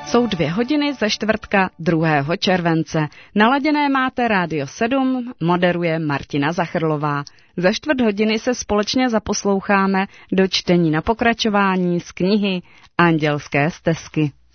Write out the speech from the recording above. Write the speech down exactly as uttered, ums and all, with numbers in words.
Jsou dvě hodiny ze čtvrtka druhého července. Naladěné máte Rádio sedm, moderuje Martina Zachrlová. Za čtvrt hodiny se společně zaposloucháme do čtení na pokračování z knihy Andělské stezky.